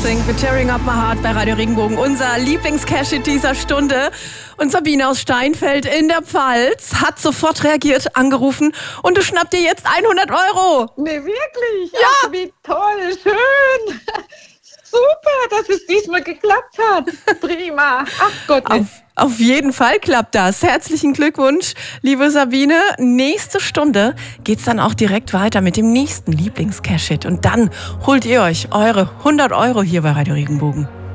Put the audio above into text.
NSYNC mit Tearing Up My Heart bei Radio Regenbogen. Unser Lieblings-Cash-Hit dieser Stunde. Und Sabine aus Steinfeld in der Pfalz hat sofort reagiert, angerufen und du schnappst dir jetzt 100 Euro. Nee, wirklich? Ja. Ach, wie toll, schön. Super, dass es diesmal geklappt hat. Prima. Ach Gott. Auf jeden Fall klappt das. Herzlichen Glückwunsch, liebe Sabine. Nächste Stunde geht's dann auch direkt weiter mit dem nächsten Lieblings-Cash-Hit. Und dann holt ihr euch eure 100 Euro hier bei Radio Regenbogen.